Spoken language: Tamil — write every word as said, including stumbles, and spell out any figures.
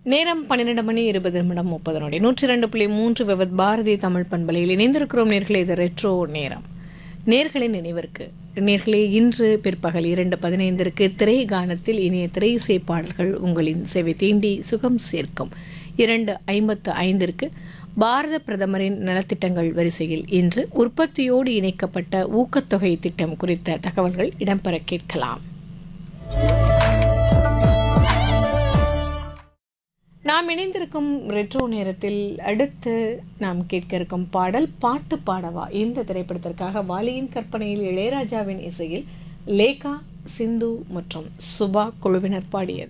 நேரம் பன்னிரண்டு மணி இருபது நிமிடம் முப்பது நொடி நூற்றி இரண்டு புள்ளி மூன்று விவத் பாரதி தமிழ் பண்பலையில் இணைந்திருக்கிறோம் நேர்களே. இது ரெட்ரோ நேரம். நேர்களின் நினைவிற்கு நேர்களே, இன்று பிற்பகல் இரண்டு பதினைந்திற்கு திரை கானத்தில் இனிய திரை இசை பாடல்கள் உங்களின் செவி தீண்டி சுகம் சேர்க்கும். இரண்டு ஐம்பத்து ஐந்திற்கு பாரத பிரதமரின் நலத்திட்டங்கள் வரிசையில் இன்று உற்பத்தியோடு இணைக்கப்பட்ட ஊக்கத்தொகை திட்டம் குறித்த தகவல்கள் இடம்பெற கேட்கலாம். நாம் இணைந்திருக்கும் ரெட்ரோ நேரத்தில் அடுத்து நாம் கேட்க இருக்கும் பாடல் பாட்டு பாடவா. இந்த திரைப்படத்திற்காக வாலியின் கற்பனையில் இளையராஜாவின் இசையில் லேகா, சிந்து மற்றும் சுபா குழுவினர் பாடியது.